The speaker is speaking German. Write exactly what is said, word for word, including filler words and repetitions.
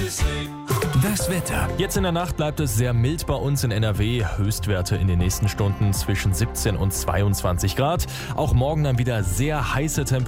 Das Wetter. Jetzt in der Nacht bleibt es sehr mild bei uns in N R W. Höchstwerte in den nächsten Stunden zwischen siebzehn und zweiundzwanzig Grad. Auch morgen dann wieder sehr heiße Temperaturen.